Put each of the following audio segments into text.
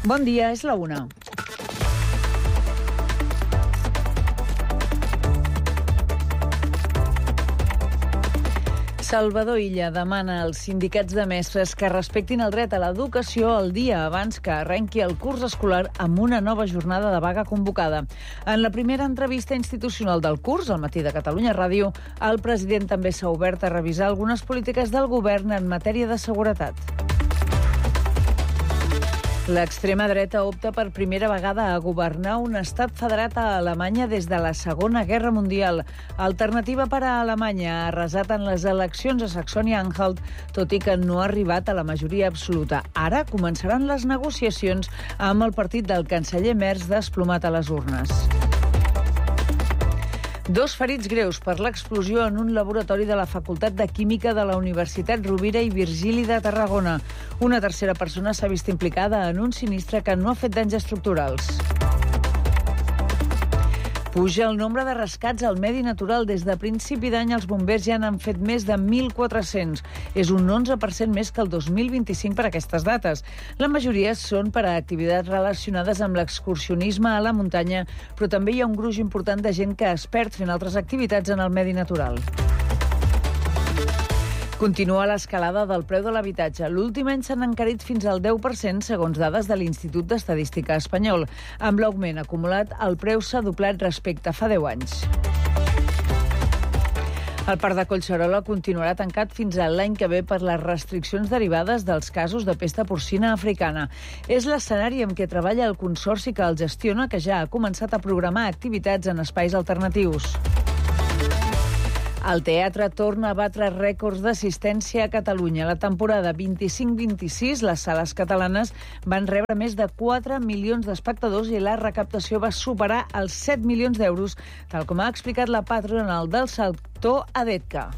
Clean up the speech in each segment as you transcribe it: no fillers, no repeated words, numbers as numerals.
Bon dia, és la 1. Salvador Illa demana als sindicats de mestres que respectin el dret a l'educació el dia abans que arrenqui el curs escolar amb una nova jornada de vaga convocada. En la primera entrevista institucional del curs, al Matí de Catalunya Ràdio, el president també s'ha obert a revisar algunes polítiques del govern en matèria de seguretat. L'extrema dreta opta per primera vegada a governar un estat federat a Alemanya des de la Segona Guerra Mundial. Alternativa per a Alemanya ha arrasat en les eleccions a Saxònia-Anhalt, tot i que no ha arribat a la majoria absoluta. Ara començaran les negociacions amb el partit del canceller Merz desplomat a les urnes. 2 ferits greus per l'explosió en un laboratori de la Facultat de Química de la Universitat Rovira i Virgili de Tarragona. Una tercera persona s'ha vist implicada en un sinistre que no ha fet danys estructurals. Puja el nombre de rescats al medi natural. Des de principi d'any els bombers ja n'han fet més de 1.400. És un 11% més que el 2025 per aquestes dates. La majoria són per a activitats relacionades amb l'excursionisme a la muntanya, però també hi ha un gruix important de gent que es perd fent altres activitats en el medi natural. Continua l'escalada del preu de l'habitatge. L'últim any s'han encarit fins al 10%, segons dades de l'Institut d'Estadística espanyol. Amb l'augment acumulat, el preu s'ha doblat respecte a fa 10 anys. El parc de Collserola continuarà tancat fins a l'any que ve per les restriccions derivades dels casos de pesta porcina africana. És l'escenari amb què treballa el consorci que el gestiona, que ja ha començat a programar activitats en espais alternatius. El teatre torna a batre rècords d'assistència a Catalunya. La temporada 25-26, les sales catalanes van rebre més de 4 milions d'espectadors i la recaptació va superar els 7 milions d'euros, tal com ha explicat la patronal del sector, ADETCA.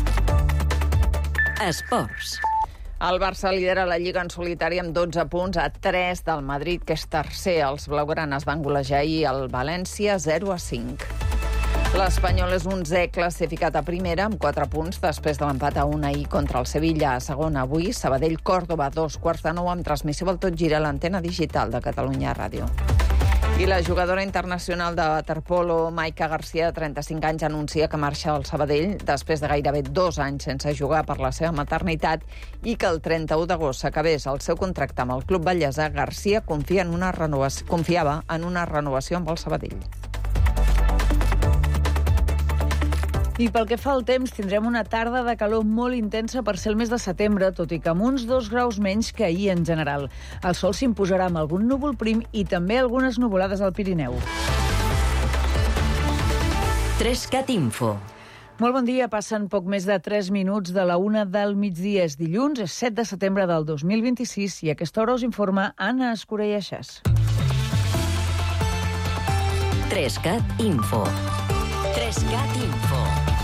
Esports. El Barça lidera la Lliga en solitari amb 12 punts a 3 del Madrid, que és tercer. Els blaugranes van golejar ahir el València 0-5. L'Espanyol és 11è classificat a primera amb 4 punts després de l'empat a 1 ahir contra el Sevilla. A segona avui, Sabadell-Còrdova, 2:15 amb transmissió al Tot Gira a l'antena digital de Catalunya Ràdio. I la jugadora internacional de waterpolo, Maika Garcia, de 35 anys, anuncia que marxa al Sabadell després de gairebé 2 anys sense jugar per la seva maternitat i que el 31 d'agost s'acabés el seu contracte amb el club ballesà. Garcia confiava en una renovació amb el Sabadell. I pel que fa al temps, tindrem una tarda de calor molt intensa per ser el mes de setembre, tot i que amb uns 2 graus menys que ahir en general. El sol s'imposarà amb algun núvol prim i també algunes nuvolades al Pirineu. 3CAT Info. Molt bon dia, passen poc més de 3 minuts de la 1 del migdia. És dilluns, és 7 de setembre del 2026 i a aquesta hora us informa Anna Escurelleixas. 3CAT Info. 3CAT Info.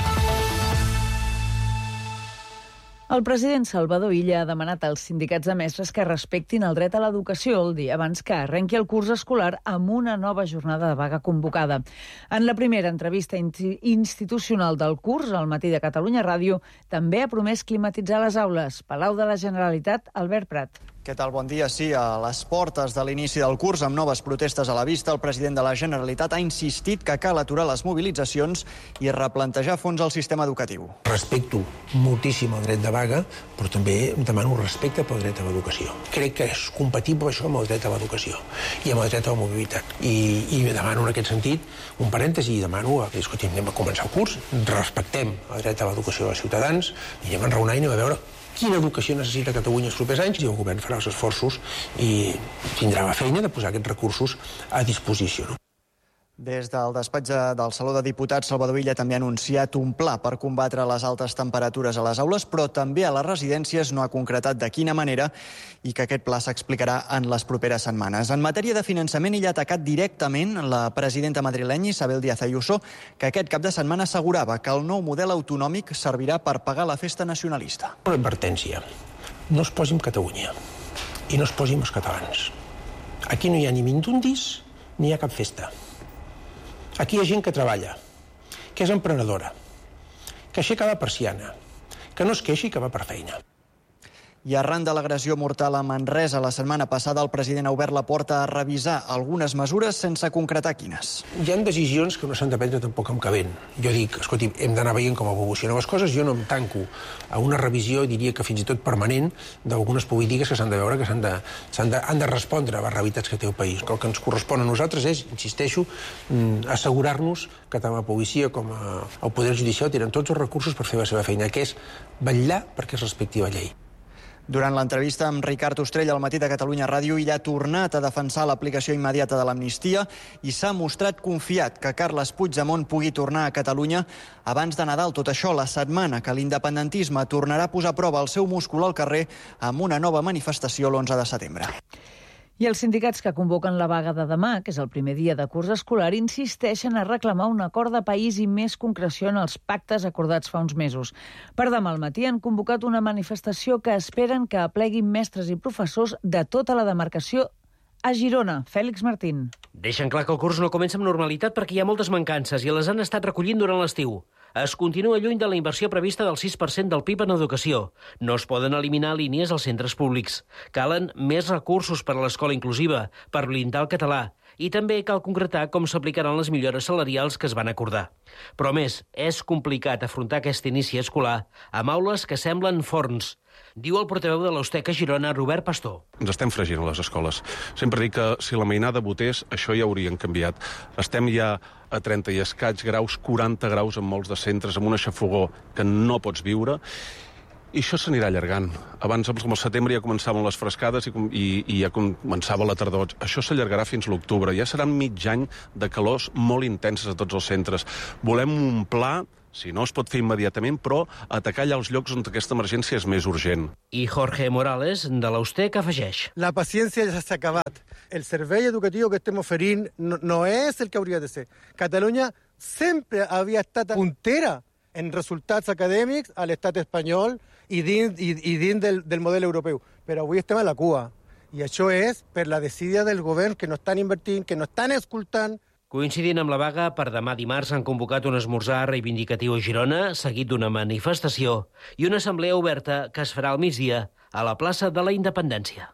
El president Salvador Illa ha demanat als sindicats de mestres que respectin el dret a l'educació el dia abans que arrenqui el curs escolar amb una nova jornada de vaga convocada. En la primera entrevista institucional del curs, al Matí de Catalunya Ràdio, també ha promès climatitzar les aules. Palau de la Generalitat, Albert Prat. Què tal? Bon dia. Sí, a les portes de l'inici del curs, amb noves protestes a la vista, el president de la Generalitat ha insistit que cal aturar les mobilitzacions i replantejar a fons el sistema educatiu. Respecto moltíssim el dret de vaga, però també demano respecte pel dret a l'educació. Crec que és compatible això amb el dret a l'educació i amb el dret a la mobilitat. I demano en aquest sentit un parèntesi i demano que anem a començar el curs, respectem el dret a l'educació dels ciutadans i anem a enraonar i anem a veure quina educació necessita Catalunya els propers anys i el govern farà els esforços i tindrà la feina de posar aquests recursos a disposició. Des del despatx del Saló de Diputats, Salvador Illa també ha anunciat un pla per combatre les altes temperatures a les aules, però també a les residències. No ha concretat de quina manera i que aquest pla s'explicarà en les properes setmanes. En matèria de finançament, ell ha atacat directament la presidenta madrilenya Isabel Díaz Ayuso, que aquest cap de setmana assegurava que el nou model autonòmic servirà per pagar la festa nacionalista. Una advertència. No es posi amb Catalunya i no es posi amb els catalans. Aquí no hi ha ni mindundis ni hi ha cap festa. Aquí hi ha gent que treballa, que és emprenedora, que aixeca la persiana, que no es queixi i que va per feina. I arran de l'agressió mortal a Manresa la setmana passada, el president ha obert la porta a revisar algunes mesures sense concretar quines. Hi ha decisions que no s'han de prendre tampoc amb cabent. Jo dic, escolti, hem d'anar veient com evolucionen les coses. Jo no em tanco a una revisió, diria que fins i tot permanent, d'algunes polítiques que s'han de veure, que han de respondre a les realitats que té el país. El que ens correspon a nosaltres és, insisteixo, assegurar-nos que tant la policia com el Poder Judicial tenen tots els recursos per fer la seva feina, que és vetllar perquè es respecti la llei. Durant l'entrevista amb Ricard Ostrell al Matí de Catalunya Ràdio, ell ha tornat a defensar l'aplicació immediata de l'amnistia i s'ha mostrat confiat que Carles Puigdemont pugui tornar a Catalunya abans de Nadal. Tot això la setmana que l'independentisme tornarà a posar a prova el seu múscul al carrer amb una nova manifestació l'11 de setembre. I els sindicats que convoquen la vaga de demà, que és el primer dia de curs escolar, insisteixen a reclamar un acord de país i més concreció en els pactes acordats fa uns mesos. Per demà al matí han convocat una manifestació que esperen que apleguin mestres i professors de tota la demarcació a Girona. Fèlix Martín. Deixen clar que el curs no comença amb normalitat perquè hi ha moltes mancances i les han estat recollint durant l'estiu. Es continua lluny de la inversió prevista del 6% del PIB en educació. No es poden eliminar línies als centres públics. Calen més recursos per a l'escola inclusiva, per blindar el català. I també cal concretar com s'aplicaran les millores salarials que es van acordar. Però a més, és complicat afrontar aquest inici escolar amb aules que semblen forns. Diu el portaveu de l'Austec a Girona, Robert Pastor. Ens estem fregint a les escoles. Sempre dic que si la mainada votés, això ja haurien canviat. Estem ja a 30 i escaig graus, 40 graus en molts de centres, amb una xafogor que no pots viure, i això s'anirà allargant. Abans, com al setembre, ja començaven les frescades i ja començava la tardor. Això s'allargarà fins a l'octubre. Ja seran mig any de calors molt intenses a tots els centres. Volem un pla, si no es pot fer immediatament, però atacar allà els llocs on aquesta emergència és més urgent. I Jorge Morales, de l'Austec, afegeix. La paciència ja s'ha acabat. El servei educatiu que estem oferint no és el que hauria de ser. Catalunya sempre havia estat puntera en resultats acadèmics a l'estat espanyol i dins del model europeu. Però avui estem a la cua. I això és per la desídia del govern que no estan invertint, que no estan escoltant. Coincidint amb la vaga, per demà dimarts han convocat un esmorzar reivindicatiu a Girona, seguit d'una manifestació i una assemblea oberta que es farà al migdia a la plaça de la Independència.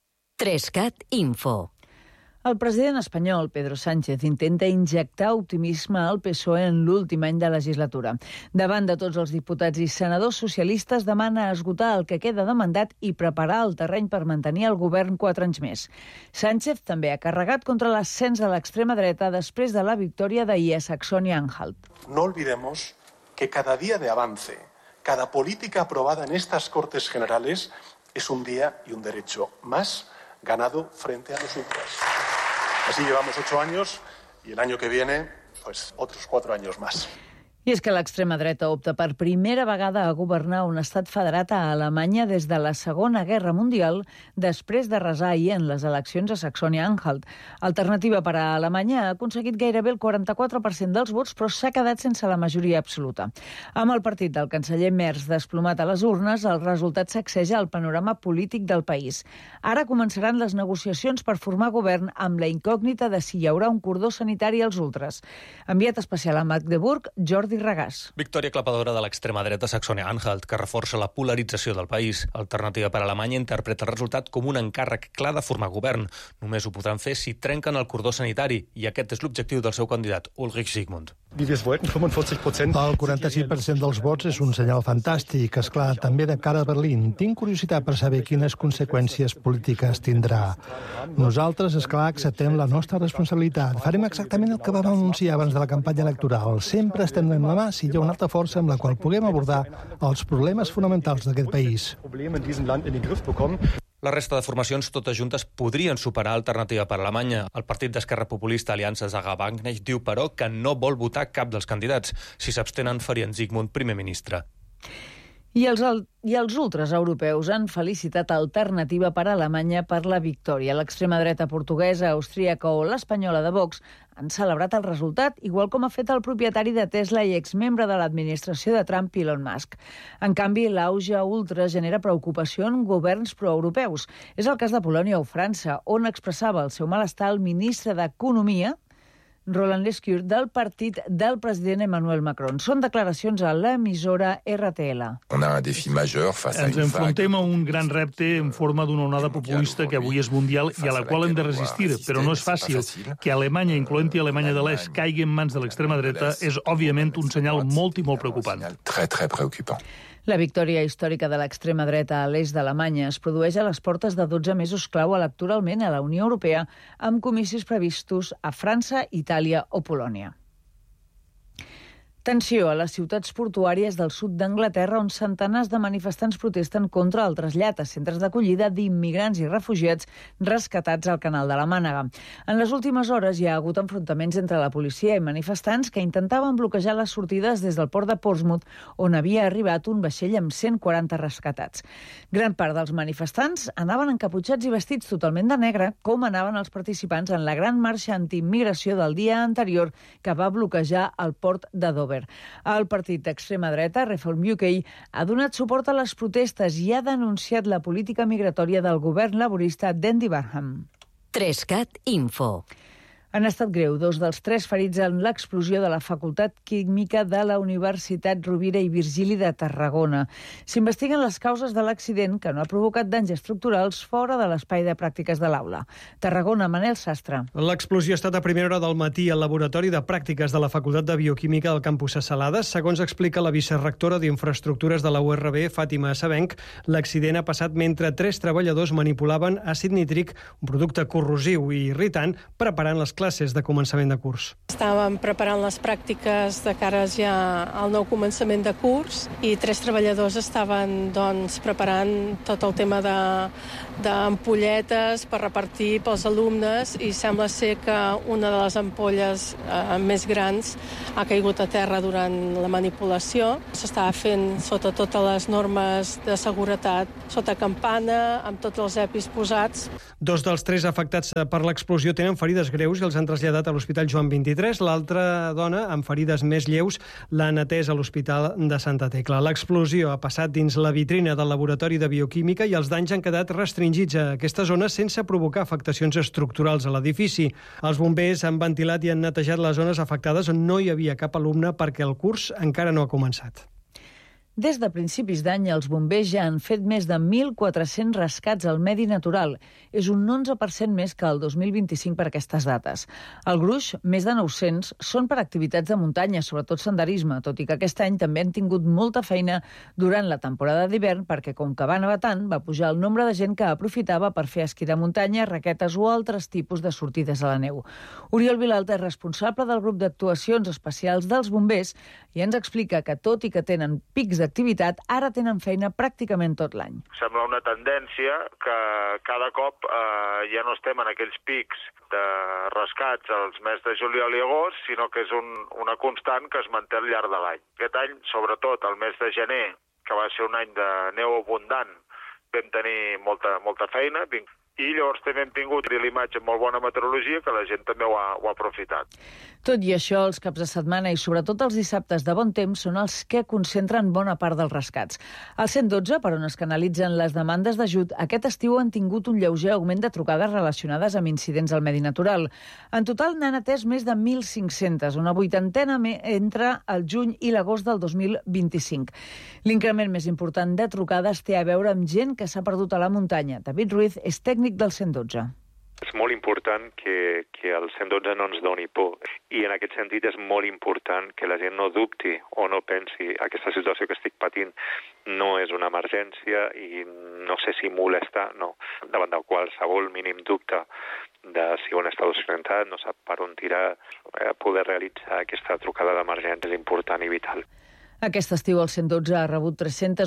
3CAT Info. El president espanyol, Pedro Sánchez, intenta injectar optimisme al PSOE en l'últim any de legislatura. Davant de tots els diputats i senadors socialistes, demana esgotar el que queda de mandat i preparar el terreny per mantenir el govern 4 anys més. Sánchez també ha carregat contra l'ascens de l'extrema dreta després de la victòria d'ahir a Saxònia-Anhalt. No olvidemos que cada día de avance, cada política aprobada en estas Cortes Generales es un día y un derecho más ganado frente a nosotras. Así llevamos 8 años y el año que viene, pues otros 4 años más. I és que l'extrema dreta opta per primera vegada a governar un estat federat a Alemanya des de la Segona Guerra Mundial, després d'arrasar ahir en les eleccions a Saxònia-Anhalt. Alternativa per a Alemanya ha aconseguit gairebé el 44% dels vots, però s'ha quedat sense la majoria absoluta. Amb el partit del canceller Merz desplomat a les urnes, el resultat sacseja el panorama polític del país. Ara començaran les negociacions per formar govern amb la incògnita de si hi haurà un cordó sanitari als ultres. Enviat especial a Magdeburg, Jordi Regàs. Victòria clapadora de l'extrema dreta Saxònia-Anhalt, que reforça la polarització del país. Alternativa per a Alemanya interpreta el resultat com un encàrrec clar de formar govern. Només ho podran fer si trenquen el cordó sanitari, i aquest és l'objectiu del seu candidat, Ulrich Sigmund. El 46% dels vots és un senyal fantàstic, esclar, també de cara a Berlín. Tinc curiositat per saber quines conseqüències polítiques tindrà. Nosaltres, esclar, acceptem la nostra responsabilitat. Farem exactament el que vam anunciar abans de la campanya electoral. Sempre estem en la mà si hi ha una altra força amb la qual puguem abordar els problemes fonamentals d'aquest país. La resta de formacions, totes juntes, podrien superar Alternativa per Alemanya. El partit d'Esquerra Populista Aliança Zaga-Wagenknecht diu, però, que no vol votar cap dels candidats. Si s'abstenen, farien Sigmund primer ministre. I els ultres europeus han felicitat Alternativa per Alemanya per la victòria. L'extrema dreta portuguesa, austríaca o l'espanyola de Vox han celebrat el resultat, igual com ha fet el propietari de Tesla i exmembre de l'administració de Trump, Elon Musk. En canvi, l'auge ultra genera preocupació en governs proeuropeus. És el cas de Polònia o França, on expressava el seu malestar el ministre d'Economia, Roland Lescure, del partit del president Emmanuel Macron. Són declaracions a l'emissora RTL. Ens enfrontem a un gran repte en forma d'una onada populista que avui és mundial i a la qual hem de resistir, però no és fàcil. Que Alemanya, incloent-hi Alemanya de l'Est, caigui en mans de l'extrema dreta és, òbviament, un senyal molt i molt preocupant. La victòria històrica de l'extrema dreta a l'est d'Alemanya es produeix a les portes de 12 mesos clau electoralment a la Unió Europea, amb comicis previstos a França, Itàlia o Polònia. Tensió a les ciutats portuàries del sud d'Anglaterra, on centenars de manifestants protesten contra el trasllat a centres d'acollida d'immigrants i refugiats rescatats al Canal de la Mànega. En les últimes hores hi ha hagut enfrontaments entre la policia i manifestants que intentaven bloquejar les sortides des del port de Portsmouth, on havia arribat un vaixell amb 140 rescatats. Gran part dels manifestants anaven encaputxats i vestits totalment de negre, com anaven els participants en la gran marxa antiimmigració del dia anterior que va bloquejar el port de Dover. El partit d'extrema dreta, Reform UK, ha donat suport a les protestes i ha denunciat la política migratòria del govern laborista d'Andy Burnham. 3CAT Info. Han estat greu 2 dels 3 ferits en l'explosió de la Facultat Química de la Universitat Rovira i Virgili de Tarragona. S'investiguen les causes de l'accident, que no ha provocat danys estructurals fora de l'espai de pràctiques de l'aula. Tarragona, Manel Sastre. L'explosió ha estat a primera hora del matí al laboratori de pràctiques de la Facultat de Bioquímica del campus a Salades. Segons explica la vicerectora d'Infraestructures de la URB, Fàtima Sabenc, l'accident ha passat mentre 3 treballadors manipulaven àcid nítric, un producte corrosiu i irritant, preparant les classes de començament de curs. Estàvem preparant les pràctiques de cara ja al nou començament de curs i 3 treballadors estaven preparant tot el tema d'ampolletes per repartir pels alumnes i sembla ser que una de les ampolles més grans ha caigut a terra durant la manipulació. S'estava fent sota totes les normes de seguretat, sota campana, amb tots els EPIs posats. 2 dels 3 afectats per l'explosió tenen ferides greus i els han traslladat a l'Hospital Joan 23. L'altra dona, amb ferides més lleus, l'han atès a l'Hospital de Santa Tecla. L'explosió ha passat dins la vitrina del laboratori de bioquímica i els danys han quedat restringits a aquesta zona sense provocar afectacions estructurals a l'edifici. Els bombers han ventilat i han netejat les zones afectades on no hi havia cap alumne perquè el curs encara no ha començat. Des de principis d'any, els bombers ja han fet més de 1.400 rescats al medi natural. És un 11% més que el 2025 per aquestes dates. El gruix, més de 900, són per activitats de muntanya, sobretot senderisme, tot i que aquest any també han tingut molta feina durant la temporada d'hivern perquè, com que va nevar tant, va pujar el nombre de gent que aprofitava per fer esquí de muntanya, raquetes o altres tipus de sortides a la neu. Oriol Vilalta és responsable del grup d'actuacions especials dels bombers i ens explica que, tot i que tenen pics d'activitat, ara tenen feina pràcticament tot l'any. Sembla una tendència que cada cop ja no estem en aquells pics de rescats als mesos de juliol i agost, sinó que és una constant que es manté al llarg de l'any. Aquest any, sobretot el mes de gener, que va ser un any de neu abundant, vam tenir molta feina, i llavors també hem tingut l'imatge amb molt bona meteorologia que la gent també ho ha aprofitat. Tot i això, els caps de setmana i sobretot els dissabtes de bon temps són els que concentren bona part dels rescats. Al 112, per on es canalitzen les demandes d'ajut, aquest estiu han tingut un lleuger augment de trucades relacionades amb incidents al medi natural. En total n'han atès més de 1.500, una 80ena entre el juny i l'agost del 2025. L'increment més important de trucades té a veure amb gent que s'ha perdut a la muntanya. David Ruiz és tècnic del 112. És molt important que el 112 no ens doni por i en aquest sentit és molt important que la gent no dubti o no pensi aquesta situació que estic patint no és una emergència i no sé si molesta, no. Davant del qualsevol mínim dubte de si un està desorientat, no sap per on tirar, poder realitzar aquesta trucada d'emergència és important i vital. Aquest estiu el 112 ha rebut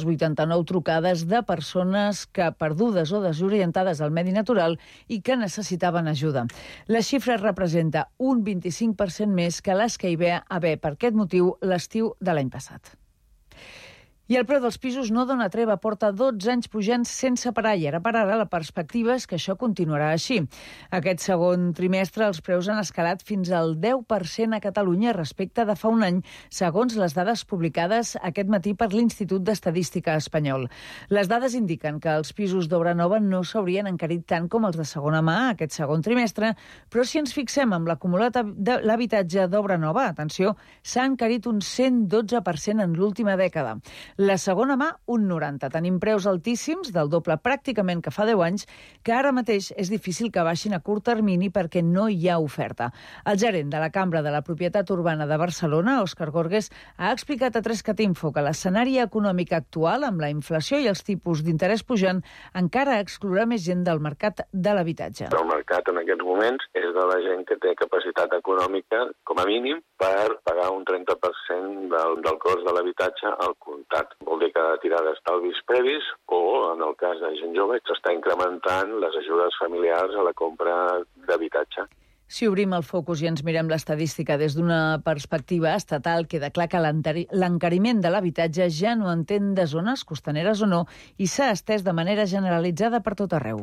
389 trucades de persones que perdudes o desorientades al medi natural i que necessitaven ajuda. La xifra representa un 25% més que les que hi va haver per aquest motiu l'estiu de l'any passat. I el preu dels pisos no dona treva, porta 12 anys pujant sense parar i ara per ara la perspectiva és que això continuarà així. Aquest segon trimestre els preus han escalat fins al 10% a Catalunya respecte de fa un any, segons les dades publicades aquest matí per l'Institut d'Estadística espanyol. Les dades indiquen que els pisos d'obra nova no s'haurien encarit tant com els de segona mà aquest segon trimestre, però si ens fixem en l'acumulat de l'habitatge d'obra nova, atenció, s'ha encarit un 112% en l'última dècada. La segona mà, un 90%. Tenim preus altíssims, del doble pràcticament que fa 10 anys, que ara mateix és difícil que baixin a curt termini perquè no hi ha oferta. El gerent de la Cambra de la Propietat Urbana de Barcelona, Òscar Gorgues, ha explicat a 3cat Info que l'escenari econòmic actual, amb la inflació i els tipus d'interès pujant, encara exclourà més gent del mercat de l'habitatge. El mercat en aquests moments és de la gent que té capacitat econòmica, com a mínim, per pagar un 30% del cost de l'habitatge al comptat. Vol dir que ha de tirar d'estalvis previs o, en el cas de gent jove, s'està incrementant les ajudes familiars a la compra d'habitatge. Si obrim el focus i ens mirem l'estadística des d'una perspectiva estatal, queda clar que l'encariment de l'habitatge ja no entén de zones costaneres o no i s'ha estès de manera generalitzada per tot arreu.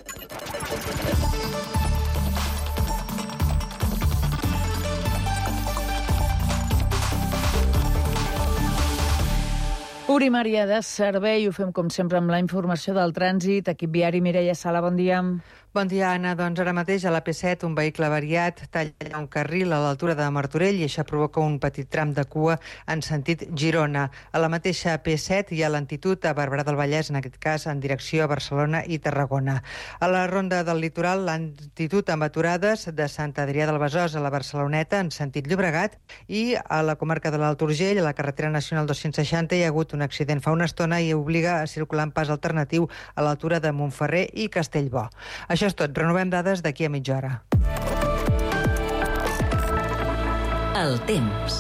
Obrim àrea de servei, ho fem com sempre amb la informació del trànsit. Equip viari, Mireia Sala, bon dia. Bon dia, Anna. Doncs ara mateix a la P7 un vehicle avariat talla un carril a l'altura de Martorell i això provoca un petit tram de cua en sentit Girona. A la mateixa P7 hi ha lentitud a Barberà del Vallès, en aquest cas en direcció a Barcelona i Tarragona. A la ronda del litoral, lentitud amb aturades de Sant Adrià del Besòs a la Barceloneta en sentit Llobregat i a la comarca de l'Alt Urgell, a la carretera nacional 260, hi ha hagut un accident fa una estona i obliga a circular en pas alternatiu a l'altura de Montferrer i Castellbò. Això és tot. Renovem dades d'aquí a mitja hora. El temps.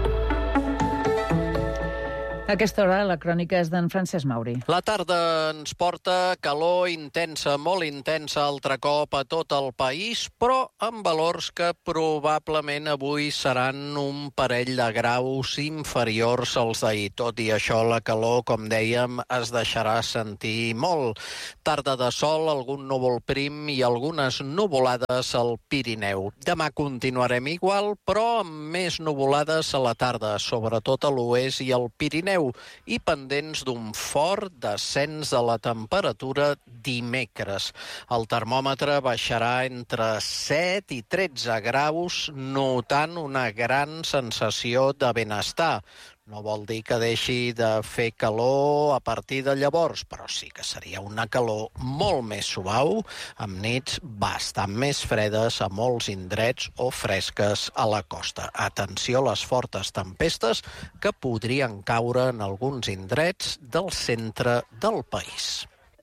A aquesta hora la crònica és d'en Francesc Mauri. La tarda ens porta calor intensa, molt intensa altre cop a tot el país, però amb valors que probablement avui seran un parell de graus inferiors als d'ahir. Tot i això, la calor, com dèiem, es deixarà sentir molt. Tarda de sol, algun núvol prim i algunes nuvolades al Pirineu. Demà continuarem igual, però amb més nuvolades a la tarda, sobretot a l'oest i al Pirineu, i pendents d'un fort descens de la temperatura dimecres. El termòmetre baixarà entre 7 i 13 graus, notant una gran sensació de benestar. No vol dir que deixi de fer calor a partir de llavors, però sí que seria una calor molt més suau, amb nits bastant més fredes a molts indrets o fresques a la costa. Atenció a les fortes tempestes que podrien caure en alguns indrets del centre del país.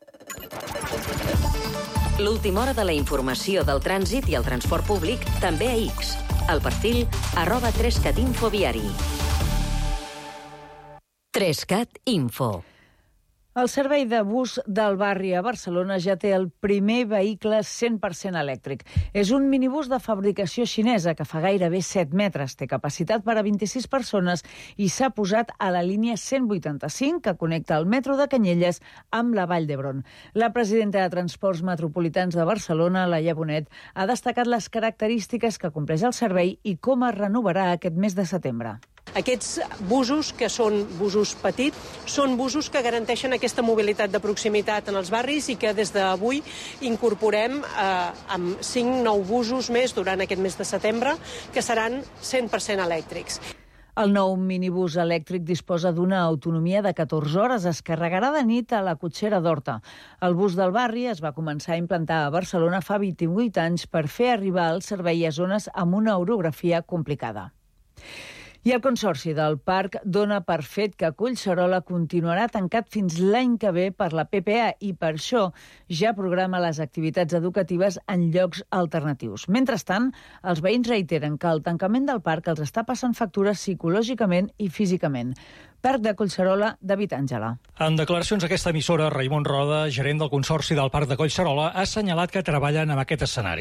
L'última hora de la informació del trànsit i el transport públic també a X. El perfil @3catinfoviari. 3cat Info. El servei de bus del barri a Barcelona ja té el primer vehicle 100% elèctric. És un minibús de fabricació xinesa que fa gairebé 7 metres, té capacitat per a 26 persones i s'ha posat a la línia 185 que connecta el metro de Canyelles amb la Vall d'Hebron. La presidenta de Transports Metropolitans de Barcelona, Laia Bonet, ha destacat les característiques que compleix el servei i com es renovarà aquest mes de setembre. Aquests busos, que són busos petits, són busos que garanteixen aquesta mobilitat de proximitat en els barris i que des d'avui incorporem amb 5 nous busos més durant aquest mes de setembre, que seran 100% elèctrics. El nou minibús elèctric disposa d'una autonomia de 14 hores. Es carregarà de nit a la cotxera d'Horta. El bus del barri es va començar a implantar a Barcelona fa 28 anys per fer arribar el servei a zones amb una orografia complicada. I el Consorci del Parc dona per fet que Collserola continuarà tancat fins l'any que ve per la PPA i per això ja programa les activitats educatives en llocs alternatius. Mentrestant, els veïns reiteren que el tancament del parc els està passant factures psicològicament i físicament. Parc de Collserola, David Àngela. En declaracions a aquesta emissora, Raimon Roda, gerent del Consorci del Parc de Collserola, ha assenyalat que treballen amb aquest escenari.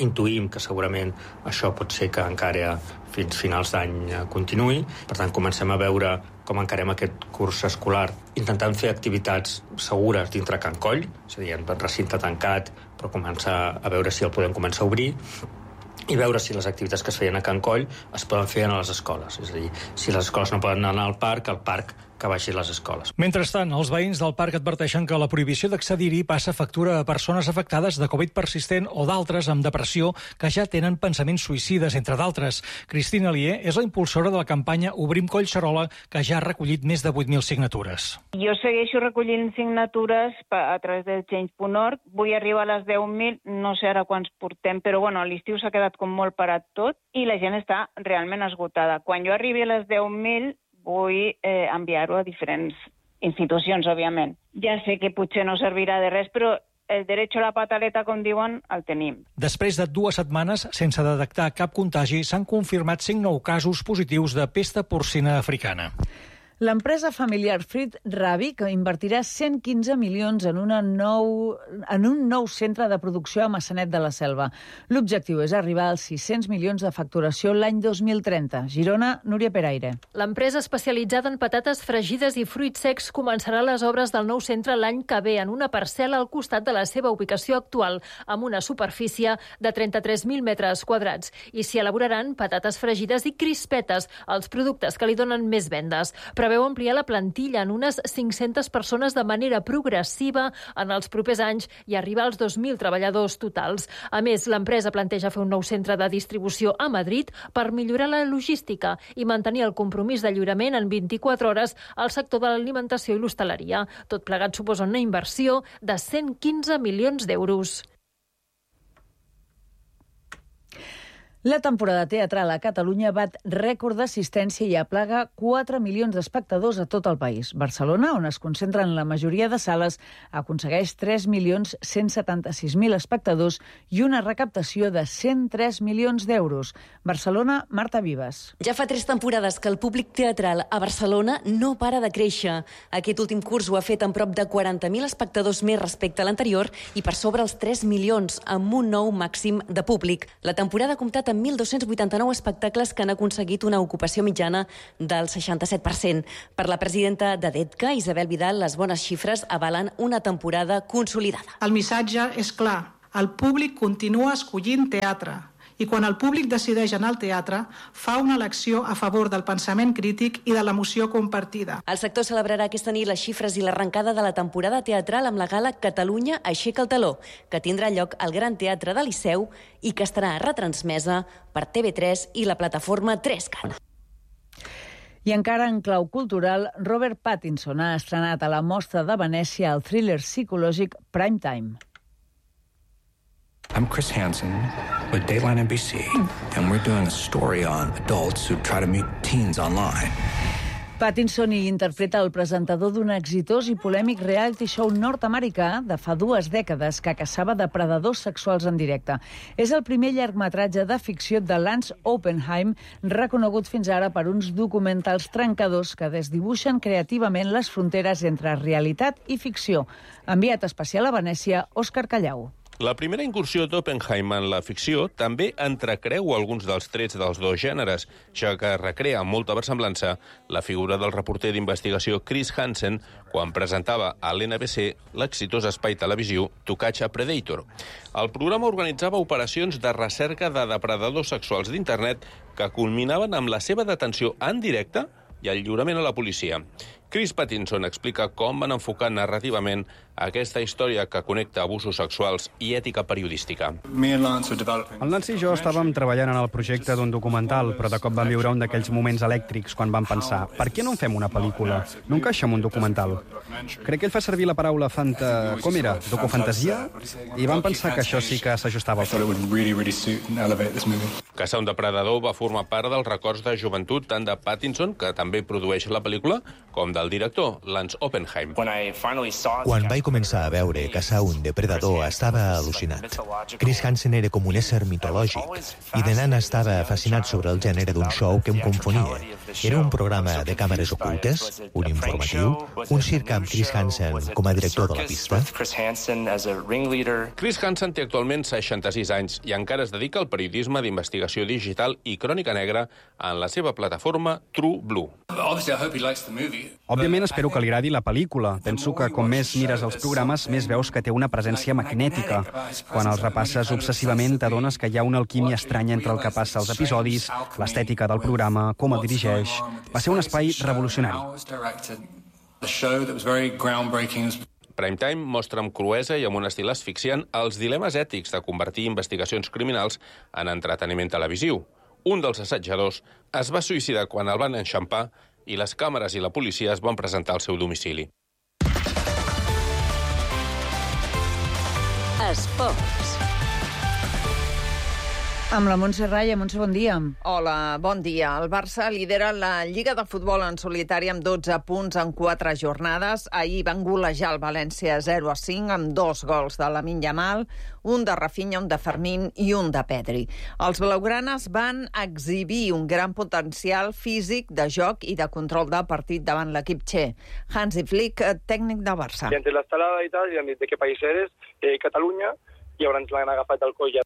Intuïm que segurament això pot ser que encara fins finals d'any continuï. Per tant, comencem a veure com encarem aquest curs escolar, intentant fer activitats segures dintre Can Coll, és a dir, en recinte tancat, però començar a veure si el podem començar a obrir, i veure si les activitats que es feien a Can Coll es poden fer a les escoles. És a dir, si les escoles no poden anar al parc que vagi a les escoles. Mentrestant, els veïns del parc adverteixen que la prohibició d'accedir-hi passa factura a persones afectades de Covid persistent o d'altres amb depressió que ja tenen pensaments suïcides, entre d'altres. Cristina Alier és la impulsora de la campanya Obrim Collserola, que ja ha recollit més de 8.000 signatures. Jo segueixo recollint signatures a través de change.org. Vull arribar a les 10.000, no sé ara quants portem, però bueno, l'estiu s'ha quedat com molt parat tot i la gent està realment esgotada. Quan jo arribi a les 10.000, vull enviar-ho a diferents institucions, òbviament. Ja sé que potser no servirà de res, però el derecho a la pataleta, com diuen, el tenim. Després de 2 setmanes sense detectar cap contagi, s'han confirmat 5 nous casos positius de pesta porcina africana. L'empresa familiar Frit Rabi, que invertirà 115 milions en un nou centre de producció a Maçanet de la Selva. L'objectiu és arribar als 600 milions de facturació l'any 2030. Girona, Núria Peraire. L'empresa especialitzada en patates fregides i fruits secs començarà les obres del nou centre l'any que ve en una parcel·la al costat de la seva ubicació actual, amb una superfície de 33.000 metres quadrats. I s'hi elaboraran patates fregides i crispetes, els productes que li donen més vendes. Preveu ampliar la plantilla en unes 500 persones de manera progressiva en els propers anys i arribar als 2.000 treballadors totals. A més, l'empresa planteja fer un nou centre de distribució a Madrid per millorar la logística i mantenir el compromís de lliurament en 24 hores al sector de l'alimentació i l'hostaleria. Tot plegat suposa una inversió de 115 milions d'euros. La temporada teatral a Catalunya bat rècord d'assistència i aplega 4 milions d'espectadors a tot el país. Barcelona, on es concentren la majoria de sales, aconsegueix 3.176.000 espectadors i una recaptació de 103 milions d'euros. Barcelona, Marta Vives. Ja fa 3 temporades que el públic teatral a Barcelona no para de créixer. Aquest últim curs ho ha fet amb prop de 40.000 espectadors més respecte a l'anterior i per sobre els 3 milions, amb un nou màxim de públic. La temporada ha comptat amb 1.289 espectacles que han aconseguit una ocupació mitjana del 67%. Per la presidenta de DETCA, Isabel Vidal, les bones xifres avalen una temporada consolidada. El missatge és clar. El públic continua escollint teatre. I quan el públic decideix anar al teatre, fa una elecció a favor del pensament crític i de l'emoció compartida. El sector celebrarà aquesta nit les xifres i l'arrencada de la temporada teatral amb la gala Catalunya aixeca el taló, que tindrà lloc al Gran Teatre del Liceu i que estarà retransmesa per TV3 i la plataforma 3CAT. I encara en clau cultural, Robert Pattinson ha estrenat a la Mostra de Venècia el thriller psicològic Primetime. I'm Chris Hansen with Dateline NBC, and we're doing a story on adults who try to meet teens online. Pattinson hi interpreta el presentador d'un exitós i polèmic reality show nord-americà de fa 2 dècades que caçava depredadors sexuals en directe. És el primer llargmetratge de ficció de Lance Oppenheim, reconegut fins ara per uns documentals trencadors que desdibuixen creativament les fronteres entre realitat i ficció. Enviat especial a Venècia, Òscar Callau. La primera incursió d'Oppenheim en la ficció també entrecreu alguns dels trets dels 2 gèneres, ja que recrea amb molta versemblança la figura del reporter d'investigació Chris Hansen quan presentava a l'NBC l'exitós espai televisiu To Catch a Predator. El programa organitzava operacions de recerca de depredadors sexuals d'internet que culminaven amb la seva detenció en directe i el lliurament a la policia. Chris Pattinson explica com van enfocar narrativament aquesta història que connecta abusos sexuals i ètica periodística. El Lance i jo estàvem treballant en el projecte d'un documental, però de cop vam viure un d'aquells moments elèctrics quan vam pensar per què no en fem una pel·lícula? No encaixa en un documental. Crec que ell fa servir la paraula com era? Docufantasia? I vam pensar que això sí que s'ajustava al Caçar un depredador va formar part dels records de joventut tant de Pattinson, que també produeix la pel·lícula, com del director, Lance Oppenheim. Quan vaig començar a veure caçar un depredador, estava al·lucinat. Chris Hansen era com un ésser mitològic, i de nana estava fascinat sobre el gènere d'un show que em confonia. Era un programa de càmeres ocultes, un informatiu, un circ amb Chris Hansen com a director de la pista. Chris Hansen té actualment 66 anys i encara es dedica al periodisme d'investigació digital i crònica negra en la seva plataforma True Blue. Òbviament espero que li agradi la pel·lícula. Penso que com més mires els programes, més veus que té una presència magnètica. Quan els repasses obsessivament, t'adones que hi ha una alquímia estranya entre el que passa als episodis, l'estètica del programa, com el dirigeix. Va ser un espai revolucionari. Primetime mostra amb cruesa i amb un estil asfixiant els dilemes ètics de convertir investigacions criminals en entreteniment televisiu. Un dels assajadors es va suïcidar quan el van enxampar i les càmeres i la policia es van presentar al seu domicili. Esports. Amb la Montse Raya. Montse, bon dia. Hola, bon dia. El Barça lidera la Lliga de Futbol en solitari amb 12 punts en 4 jornades. Ahir van golejar el València 0-5 amb 2 gols de Lamine Yamal, un de Rafinha, un de Fermín i un de Pedri. Els blaugranes van exhibir un gran potencial físic, de joc i de control de partit davant l'equip txè. Hansi Flick, tècnic del Barça. I entre l'estelada i tal, i han dit de què país eres, Catalunya, i llavors ens l'han agafat al coll.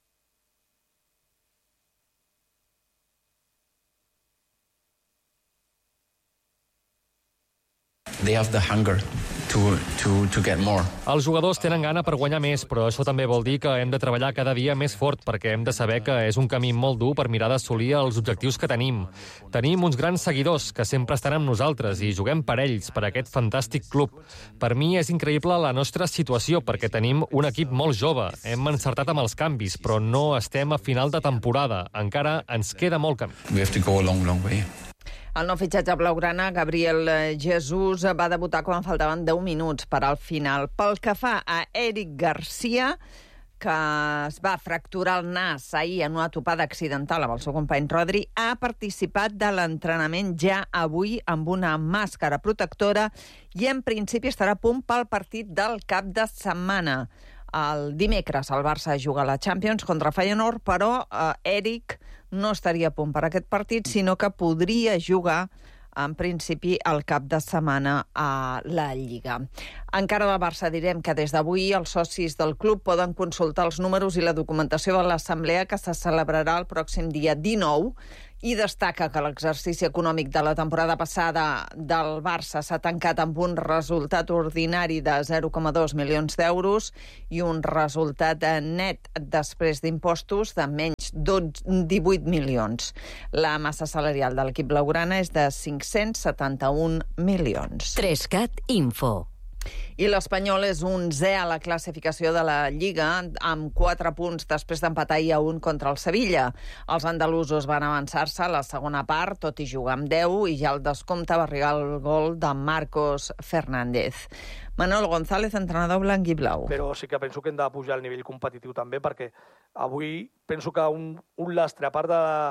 They have the hunger to get more. Els jugadors tenen gana per guanyar més, però això també vol dir que hem de treballar cada dia més fort, perquè hem de saber que és un camí molt dur per mirar d'assolir els objectius que tenim. Tenim uns grans seguidors que sempre estan amb nosaltres i juguem per ells, per aquest fantàstic club. Per mi és increïble la nostra situació, perquè tenim un equip molt jove. Hem encertat amb els canvis, però no estem a final de temporada. Encara ens queda molt camí. We have to go a long, long way. El nou fitxatge blaugrana, Gabriel Jesús, va debutar quan faltaven 10 minuts per al final. Pel que fa a Eric Garcia, que es va fracturar el nas ahir en una topada accidental amb el seu company Rodri, ha participat de l'entrenament ja avui amb una màscara protectora i en principi estarà a punt pel partit del cap de setmana. El dimecres el Barça juga a la Champions contra Feyenoord, però Eric no estaria a punt per aquest partit, sinó que podria jugar en principi el cap de setmana a la Lliga. Encara del Barça direm que des d'avui els socis del club poden consultar els números i la documentació de l'assemblea que se celebrarà el pròxim dia 19 i destaca que l'exercici econòmic de la temporada passada del Barça s'ha tancat amb un resultat ordinari de 0,2 milions d'euros i un resultat net després d'impostos de menys 18 milions. La massa salarial de l'equip blaugrana és de 571 milions. 3CAT Info. I l'Espanyol és 11è a la classificació de la Lliga, amb 4 punts després d'empatar a 1 contra el Sevilla. Els andalusos van avançar-se a la segona part, tot i jugar amb 10, i ja al descompte va arribar el gol de Marcos Fernández. Manolo González, entrenador blanc i blau. Però sí que penso que hem de pujar el nivell competitiu també, perquè avui penso que un lastre, a part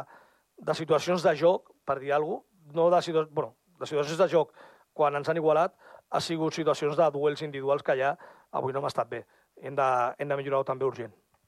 de situacions de joc, per dir alguna cosa, no de situacions de joc, quan ens han igualat, ha sigut situacions de duels individuals que ja avui no hem estat bé. Hem de millorar-ho també urgent.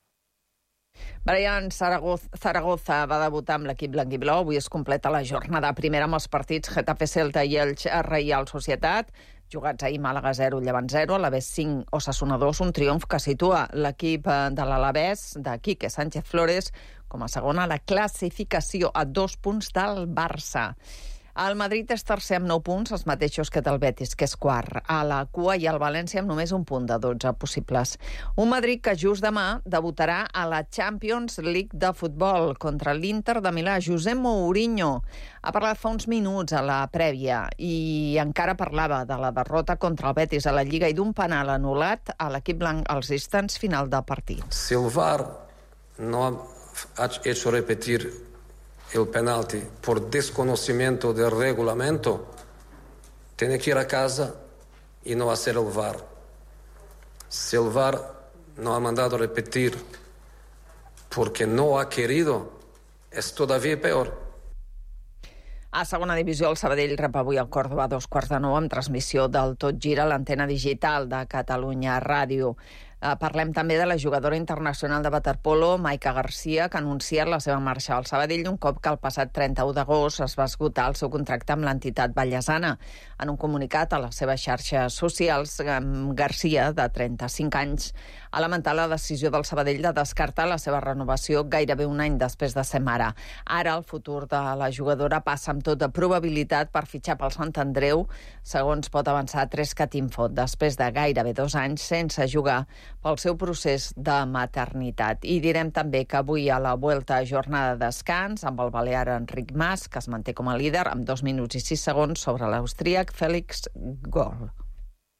Brian Zaragoza va debutar amb l'equip blanc i blau. Avui es completa la jornada primera amb els partits Getafe Celta i Elx Reial Societat. Jugats ahir Màlaga 0, Llevant 0, Alavés 5, Osasuna 2, un triomf que situa l'equip de l'Alavés, de Quique Sánchez Flores, com a segona a la classificació a 2 punts del Barça. El Madrid és tercer amb 9 punts, els mateixos que del Betis, que és quart. A la cua hi ha el València amb només un punt de 12 possibles. Un Madrid que just demà debutarà a la Champions League de futbol contra l'Inter de Milà. José Mourinho ha parlat fa uns minuts a la prèvia i encara parlava de la derrota contra el Betis a la Lliga i d'un penal anul·lat a l'equip blanc als instants final del partit. Si el VAR no ha hecho repetir el penalti por desconocimiento del reglamento, tiene que ir a casa y no hacer el VAR. Si el VAR no ha mandado repetir porque no ha querido, es todavía peor. A segona divisió, el Sabadell rep avui el Còrdova a 8:45 amb transmissió del Tot Gira a l'antena digital de Catalunya Ràdio. Parlem també de la jugadora internacional de waterpolo, Maika Garcia, que ha anunciat la seva marxa al Sabadell un cop que el passat 31 d'agost es va esgotar el seu contracte amb l'entitat ballesana. En un comunicat a les seves xarxes socials, Garcia, de 35 anys, ha lamentat la decisió del Sabadell de descartar la seva renovació gairebé un any després de ser mare. Ara el futur de la jugadora passa amb tota probabilitat per fitxar pel Sant Andreu, segons pot avançar Trescat Info, després de gairebé 2 anys sense jugar pel seu procés de maternitat. I direm també que avui a la Vuelta jornada de descans amb el balear Enric Mas, que es manté com a líder amb 2 minuts i 6 segons sobre l'austríac Félix Gol.